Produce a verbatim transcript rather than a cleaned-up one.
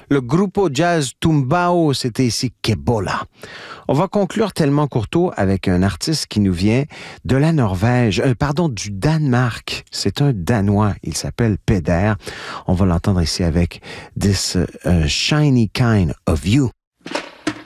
Le Grupo Jazz Tumbao, c'était ici Kebola. On va conclure tellement courto avec un artiste qui nous vient de la Norvège, euh, pardon, du Danemark. C'est un Danois, il s'appelle Peder. On va l'entendre ici avec This uh, Shiny Kind of You.